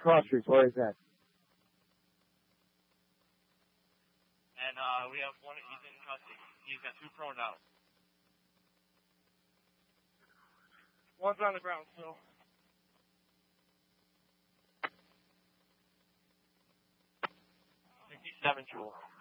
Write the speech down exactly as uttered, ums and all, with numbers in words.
Cross Street. Where is that? And uh, we have one. He's in custody. He's got two prone now. One's on the ground still. Sixty-seven Jewel.